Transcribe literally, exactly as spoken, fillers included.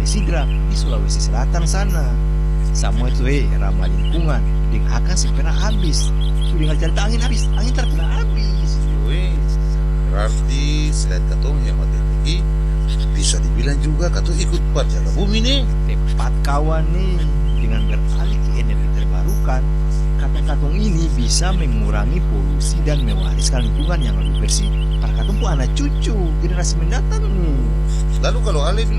Sidrap di Sulawesi Selatan sana. Semua itu eh ramah lingkungan, ding akan segera habis. Sudah cerita angin habis, angin terkena habis. Wes, berarti selain katong hemat energi, bisa dibilang juga katong ikut jaga bumi nih. Tepat kawan nih, dengan beralih ke energi terbarukan, katong-katong ini bisa mengurangi polusi dan mewariskan lingkungan yang lebih bersih para katong pun anak cucu generasi mendatang nih. Lalu kalau Ale